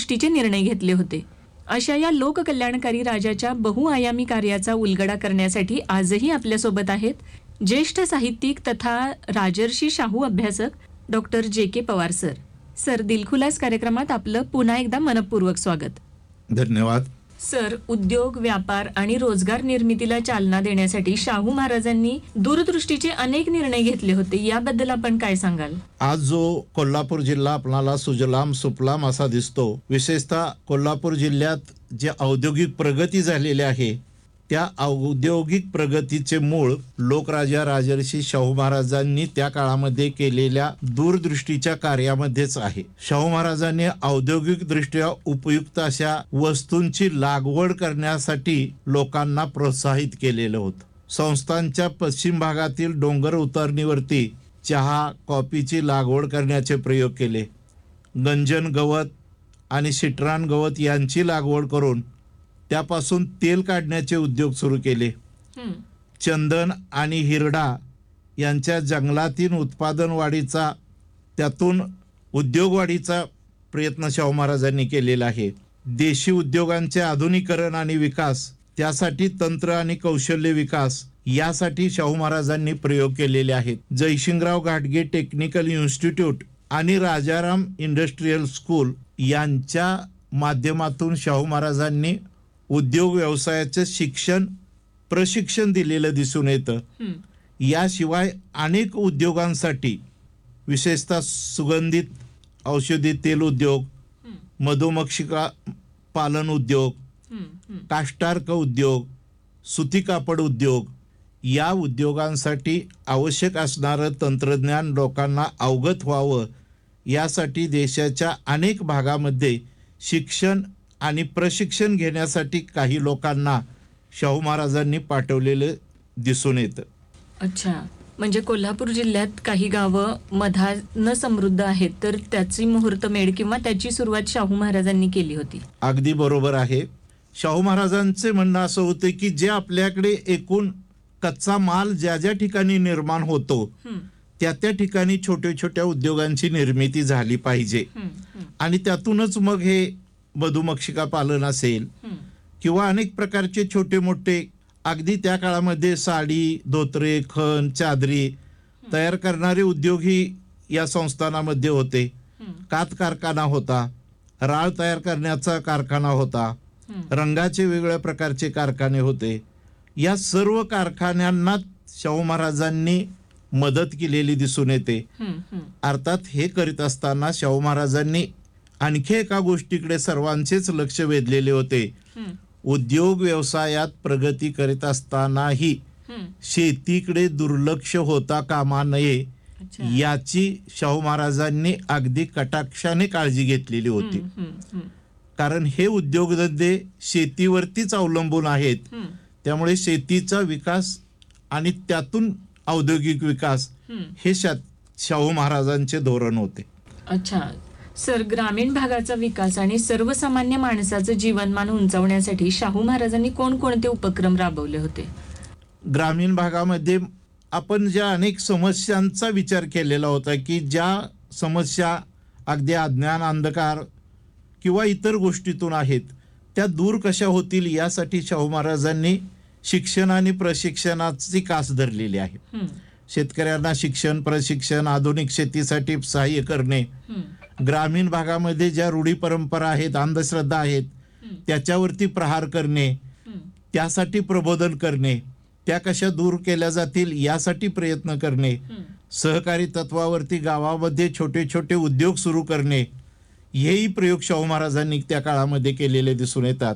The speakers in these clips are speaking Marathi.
दूरदृष्टीचे निर्णय घेतले होते. अशा या लोककल्याणकारी राजाच्या बहुआयामी कार्याचा उलगडा करण्यासाठी आजही आपल्यासोबत आहेत ज्येष्ठ साहित्यिक तथा राजर्षी शाहू अभ्यासक doctor JK. Pawar sir. Sir, दिलखुलास कार्यक्रमात आपलं पुन्हा एकदा मनपूर्वक स्वागत. धन्यवाद. सर, उद्योग, व्यापार आणि रोजगार निर्मितीला चालना देण्यासाठी शाहू महाराजांनी दूरदृष्टीचे अनेक निर्णय घेतले होते. याबद्दल आपण काय सांगाल? आज जो कोल्हापूर जिल्हा आपल्याला सुजलाम सुफलाम असा दिसतो, विशेषतः कोल्हापूर जिल्ह्यात जे औद्योगिक प्रगती झालेली आहे त्या औद्योगिक प्रगतीचे मूळ लोकराजा राजर्षी शाहू महाराजांनी त्या काळामध्ये केलेल्या दूरदृष्टीच्या कार्यामध्येच आहे. शाहू महाराजांनी औद्योगिक दृष्ट्या उपयुक्त अशा वस्तूंची लागवड करण्यासाठी लोकांना प्रोत्साहित केलेलं होतं. संस्थांच्या पश्चिम भागातील डोंगर उतारणीवरती चहा, कॉफीची लागवड करण्याचे प्रयोग केले. गंजन गवत आणि सिट्रान गवत यांची लागवड करून त्यापासून तेल काढण्याचे उद्योग सुरू केले. चंदन आणि हिरडा यांच्या जंगलातील उत्पादन वाढीचा, त्यातून उद्योग वाढीचा प्रयत्न शाहू महाराजांनी केलेला आहे. देशी उद्योगांचे आधुनिकीकरण आणि विकास, त्यासाठी तंत्र आणि कौशल्य विकास यासाठी शाहू महाराजांनी प्रयोग केलेले आहेत. जयसिंगराव घाटगे टेक्निकल इन्स्टिट्यूट आणि राजाराम इंडस्ट्रियल स्कूल यांच्या माध्यमातून शाहू महाराजांनी उद्योग व्यवसायाचं प्रशिक्षण दिलेलं दिसून येतं. याशिवाय अनेक उद्योगांसाठी, विशेषतः सुगंधित औषधी तेल उद्योग, मधुमक्षिका पालन उद्योग, काष्टार्क उद्योग, सुती कापड उद्योग या उद्योगांसाठी आवश्यक असणारं तंत्रज्ञान लोकांना अवगत व्हावं यासाठी देशाच्या अनेक भागामध्ये शिक्षण आणि प्रशिक्षण घेण्यासाठी काही लोकांना शाहू महाराजांनी पाठवलेलं दिसून येतं. अच्छा, म्हणजे कोल्हापूर जिल्ह्यात काही गावं मधानं समृद्ध आहेत, तर त्याची मुहूर्तमेढ किंवा त्याची सुरुवात शाहू महाराजांनी केली होती. अगदी बरोबर आहे. शाहू महाराजांचे म्हणणं असं होतं की जे आपल्याकडे एकूण कच्चा माल ज्या ज्या ठिकाणी निर्माण होतो त्या त्या ठिकाणी छोट्या छोट्या उद्योगांची निर्मिती झाली पाहिजे. आणि त्यातूनच मग हे मधुमक्षिका पालन असेल किंवा अनेक प्रकारचे छोटे मोठे, अगदी त्या काळामध्ये साडी, धोतरे, खण, चादरी तयार करणारे उद्योगही या संस्थानामध्ये होते. कात कारखाना होता, राळ तयार करण्याचा कारखाना होता, रंगाचे वेगवेगळ्या प्रकारचे कारखाने होते. या सर्व कारखान्यांना शाहू महाराजांनी मदत केलेली दिसून येते. अर्थात हे करीत असताना शाहू महाराजांनी आणखी एका गोष्टीकडे सर्वांचेच लक्ष वेधलेले होते. उद्योग व्यवसायात प्रगती करीत असतानाही शेतीकडे दुर्लक्ष होता कामा नये याची शाहू महाराजांनी अगदी कटाक्षाने काळजी घेतलेली होती. कारण हे उद्योगधंदे शेतीवरतीच अवलंबून आहेत. त्यामुळे शेतीचा विकास आणि त्यातून औद्योगिक विकास हे शाहू महाराजांचे धोरण होते. अच्छा सर, ग्रामीण भागाचा विकास आणि सर्वसामान्य माणसाचं जीवनमान उंचावण्यासाठी शाहू महाराजांनी कोणकोणते उपक्रम राबवले होते? ग्रामीण भागामध्ये आपण ज्या अनेक समस्यांचा विचार केलेला होता की ज्या समस्या अगदी अज्ञान, अंधकार किंवा इतर गोष्टीतून आहेत त्या दूर कशा होतील यासाठी शाहू महाराजांनी शिक्षण आणि प्रशिक्षणाची कास धरलेली आहे. शेतकऱ्यांना शिक्षण, प्रशिक्षण, आधुनिक शेतीसाठी सहाय्य करणे, ग्रामीण भागामध्ये ज्या रूढी परंपरा आहेत, अंधश्रद्धा आहेत त्याच्यावरती प्रहार करणे, त्यासाठी प्रबोधन करणे, त्या कशा दूर केल्या जातील यासाठी प्रयत्न करणे, सहकारी तत्वावरती गावामध्ये छोटे छोटे उद्योग सुरू करणे, हेही प्रयोग शाहू महाराजांनी त्या काळामध्ये केलेले दिसून येतात.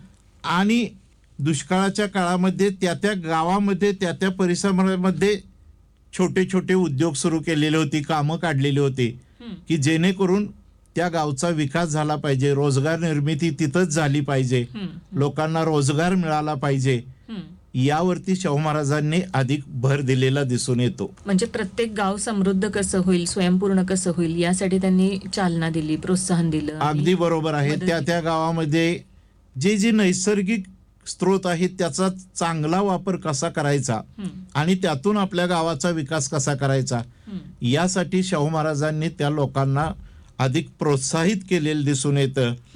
आणि दुष्काळाच्या काळामध्ये त्या त्या गावामध्ये त्या त्या परिसरामध्ये छोटे छोटे उद्योग सुरू केलेले होते, कामं काढलेली होती की जेणेकरून त्या गावचा विकास झाला पाहिजे, रोजगार निर्मिती तिथंच झाली पाहिजे, लोकांना रोजगार मिळाला पाहिजे, यावरती शाहू महाराजांनी अधिक भर दिलेला दिसून येतो. म्हणजे प्रत्येक गाव समृद्ध कसं होईल, स्वयंपूर्ण कसं होईल यासाठी त्यांनी चालना दिली, प्रोत्साहन दिलं. अगदी बरोबर आहे. त्या त्या गावामध्ये जे नैसर्गिक स्रोत आहेत त्याचा चांगला वापर कसा करायचा आणि त्यातून आपल्या गावाचा विकास कसा करायचा यासाठी शाहू महाराजांनी त्या लोकांना अधिक प्रोत्साहित केलेलं दिसून येतं.